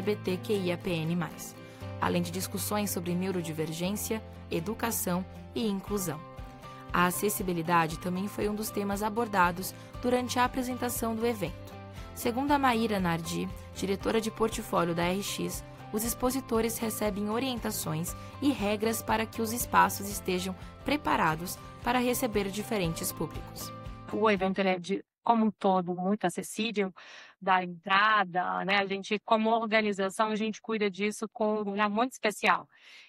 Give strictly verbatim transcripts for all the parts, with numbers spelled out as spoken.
G T Q I A P N mais, além de discussões sobre neurodivergência, educação e inclusão. A acessibilidade também foi um dos temas abordados durante a apresentação do evento. Segundo a Maíra Nardi, diretora de portfólio da R X, os expositores recebem orientações e regras para que os espaços estejam preparados para receber diferentes públicos. O evento ele é, de, como um todo, muito acessível, da entrada, né? A gente, como organização, a gente cuida disso com um olhar muito especial.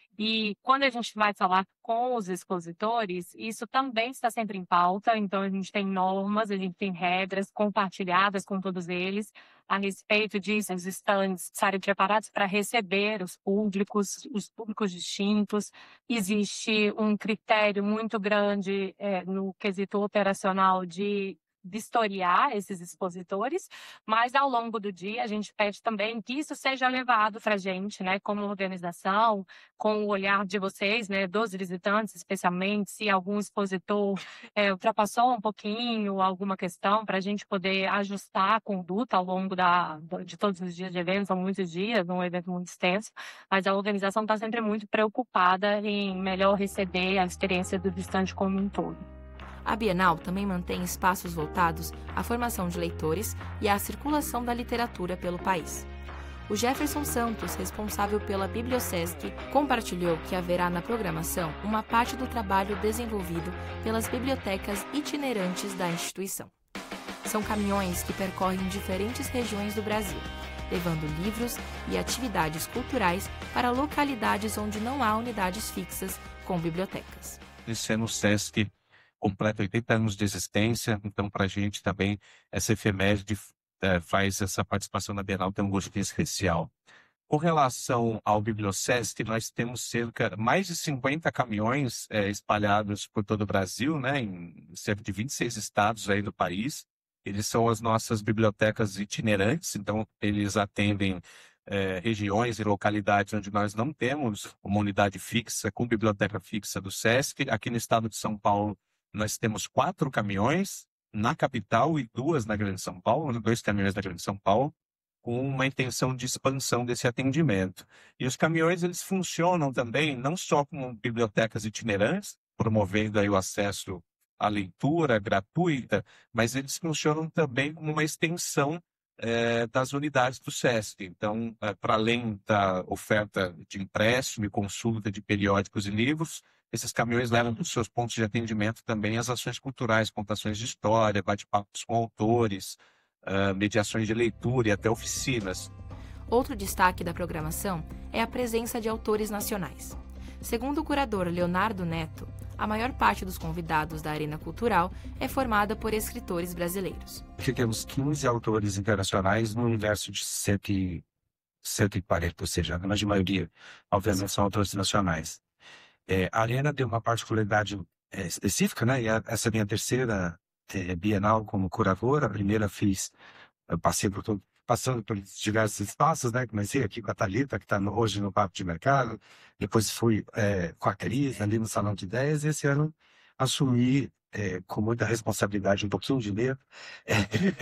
E quando a gente vai falar com os expositores, isso também está sempre em pauta. Então, a gente tem normas, a gente tem regras compartilhadas com todos eles a respeito disso. Os stands estarem preparados para receber os públicos, os públicos distintos. Existe um critério muito grande é, no quesito operacional de vistoriar esses expositores, mas ao longo do dia a gente pede também que isso seja levado para a gente, né, como organização, com o olhar de vocês, né, dos visitantes, especialmente se algum expositor é, ultrapassou um pouquinho alguma questão, para a gente poder ajustar a conduta ao longo da, de todos os dias de evento, são muitos dias, um evento muito extenso, mas a organização está sempre muito preocupada em melhor receber a experiência do visitante como um todo. A Bienal também mantém espaços voltados à formação de leitores e à circulação da literatura pelo país. O Jefferson Santos, responsável pela Bibliosesc, compartilhou que haverá na programação uma parte do trabalho desenvolvido pelas bibliotecas itinerantes da instituição. São caminhões que percorrem diferentes regiões do Brasil, levando livros e atividades culturais para localidades onde não há unidades fixas com bibliotecas. Esse ano o Sesc completa oitenta anos de existência, então para a gente também essa efeméride é, faz essa participação na Bienal ter um gostinho especial. Com relação ao Bibliosesc, nós temos cerca mais de cinquenta caminhões é, espalhados por todo o Brasil, né, em cerca de vinte e seis estados aí do país. Eles são as nossas bibliotecas itinerantes, então eles atendem é, regiões e localidades onde nós não temos uma unidade fixa com biblioteca fixa do Sesc. Aqui no estado de São Paulo, nós temos quatro caminhões na capital e duas na Grande São Paulo, dois caminhões na Grande São Paulo, com uma intenção de expansão desse atendimento. E os caminhões, eles funcionam também não só como bibliotecas itinerantes, promovendo aí o acesso à leitura gratuita, mas eles funcionam também como uma extensão é, das unidades do Sesc. Então, é, para além da oferta de empréstimo e consulta de periódicos e livros, esses caminhões levam para os seus pontos de atendimento também as ações culturais, contações de história, bate-papos com autores, uh, mediações de leitura e até oficinas. Outro destaque da programação é a presença de autores nacionais. Segundo o curador Leonardo Neto, a maior parte dos convidados da Arena Cultural é formada por escritores brasileiros. Temos quinze autores internacionais no universo de cento e quarenta, ou seja, a grande maioria, obviamente, são autores nacionais. É, a Arena tem uma particularidade é, específica, né? E a, essa é a minha terceira é, Bienal como curador. A primeira fiz, eu passei por todo, passando por diversos espaços, né? Comecei aqui com a Thalita, que está hoje no Papo de Mercado. Depois fui é, com a Cris, ali no Salão de Ideias. E esse ano assumi é, com muita responsabilidade, um pouquinho de medo, é,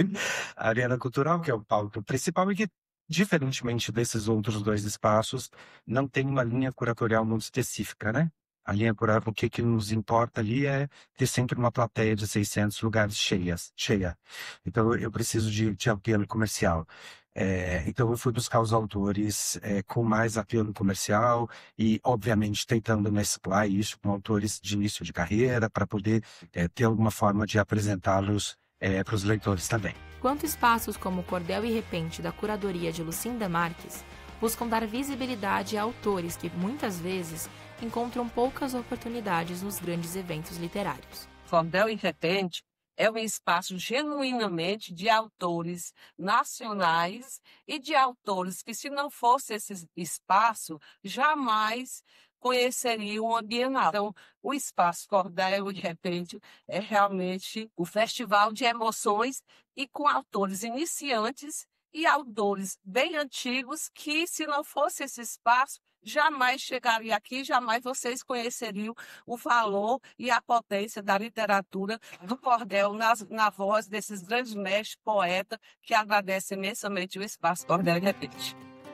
a Arena Cultural, que é o palco principal e que, diferentemente desses outros dois espaços, não tem uma linha curatorial muito específica, né? A linha curatorial, o que, que nos importa ali é ter sempre uma plateia de seiscentos lugares cheias, cheia. Então, eu preciso de, de apelo comercial. É, então, eu fui buscar os autores é, com mais apelo comercial e, obviamente, tentando mesclar isso com autores de início de carreira para poder é, ter alguma forma de apresentá-los é, para os leitores também. Quanto espaços como Cordel e Repente, da curadoria de Lucinda Marques, buscam dar visibilidade a autores que, muitas vezes, encontram poucas oportunidades nos grandes eventos literários. Cordel e Repente é um espaço genuinamente de autores nacionais e de autores que, se não fosse esse espaço, jamais conheceriam a Bienal. Então, o Espaço Cordel e Repente é realmente o festival de emoções e com autores iniciantes e autores bem antigos que, se não fosse esse espaço, jamais chegaria aqui, jamais vocês conheceriam o valor e a potência da literatura do cordel na, na voz desses grandes mestres poetas que agradecem imensamente o Espaço Cordel e Repente.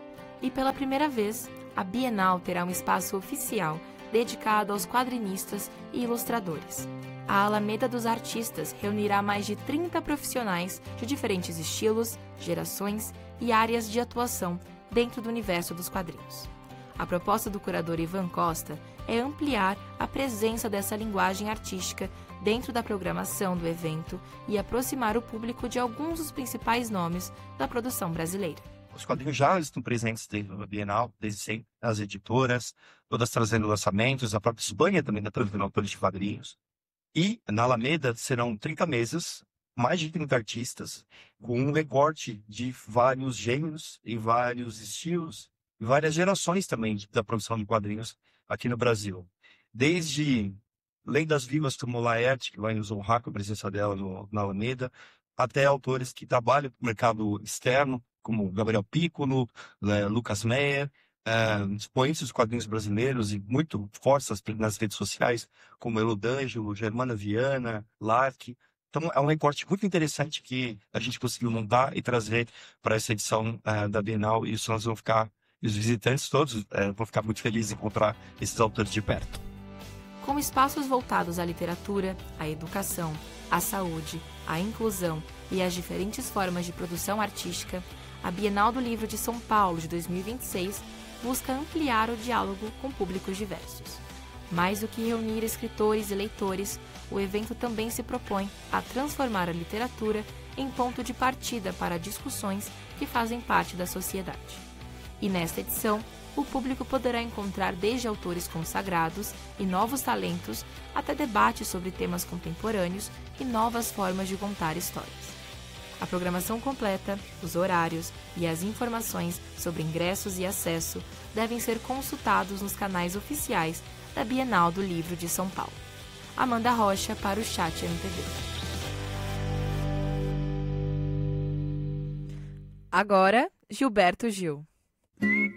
E pela primeira vez, a Bienal terá um espaço oficial dedicado aos quadrinistas e ilustradores. A Alameda dos Artistas reunirá mais de trinta profissionais de diferentes estilos, gerações e áreas de atuação dentro do universo dos quadrinhos. A proposta do curador Ivan Costa é ampliar a presença dessa linguagem artística dentro da programação do evento e aproximar o público de alguns dos principais nomes da produção brasileira. Os quadrinhos já estão presentes dentro da Bienal, desde sempre, as editoras, todas trazendo lançamentos, a própria Espanha também está trazendo autores de quadrinhos. E na Alameda serão trinta mesas, mais de trinta artistas, com um recorte de vários gêneros e vários estilos, e várias gerações também da produção de quadrinhos aqui no Brasil. Desde lendas vivas como Laerte, que vai nos honrar com a presença dela no, na Alameda, até autores que trabalham no mercado externo, como Gabriel Piccolo, né, Lucas Meyer, Uh, expoentes dos quadrinhos brasileiros e muito fortes nas redes sociais, como Elodângelo, Germana Viana, Lark. Então, é um recorte muito interessante que a gente conseguiu montar e trazer para essa edição uh, da Bienal, e os nós vão ficar, os visitantes todos uh, vão ficar muito felizes em encontrar esses autores de perto. Com espaços voltados à literatura, à educação, à saúde, à inclusão e às diferentes formas de produção artística, a Bienal do Livro de São Paulo de dois mil e vinte e seis busca ampliar o diálogo com públicos diversos. Mais do que reunir escritores e leitores, o evento também se propõe a transformar a literatura em ponto de partida para discussões que fazem parte da sociedade. E nesta edição, o público poderá encontrar desde autores consagrados e novos talentos até debates sobre temas contemporâneos e novas formas de contar histórias. A programação completa, os horários e as informações sobre ingressos e acesso devem ser consultados nos canais oficiais da Bienal do Livro de São Paulo. Amanda Rocha para o Chat M P B. Agora, Gilberto Gil.